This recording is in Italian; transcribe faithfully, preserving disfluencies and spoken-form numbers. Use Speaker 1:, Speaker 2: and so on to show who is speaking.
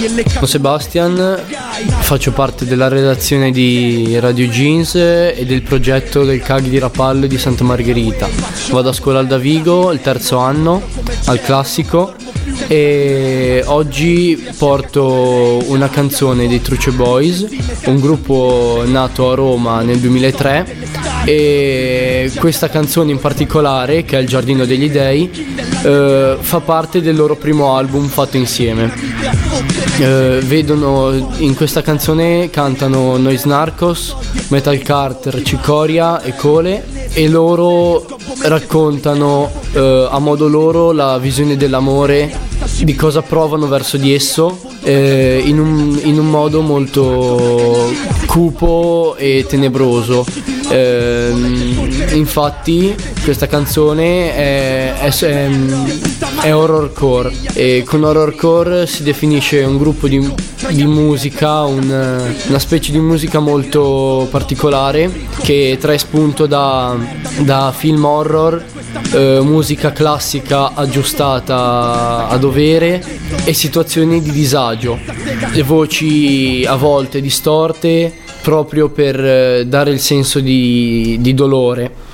Speaker 1: Sono Sebastian, faccio parte della redazione di Radio Jeans e del progetto del C A G di Rapallo e di Santa Margherita. Vado a scuola al Davigo, il terzo anno, al classico, e oggi porto una canzone dei Truce Boys, un gruppo nato a Roma nel duemilatré, e questa canzone in particolare, che è Il Giardino degli Dei, eh, fa parte del loro primo album fatto insieme. Eh, vedono in questa canzone cantano Noise Narcos, Metal Carter, Cicoria e Cole, e loro raccontano eh, a modo loro la visione dell'amore, di cosa provano verso di esso, eh, in, un, in un modo molto cupo e tenebroso. Eh, infatti questa canzone è, è, è, è horrorcore, e con horrorcore si definisce un gruppo di, di musica, un, una specie di musica molto particolare che trae spunto da, da film horror, eh, musica classica aggiustata a dovere e situazioni di disagio, le voci a volte distorte proprio per dare il senso di, di dolore.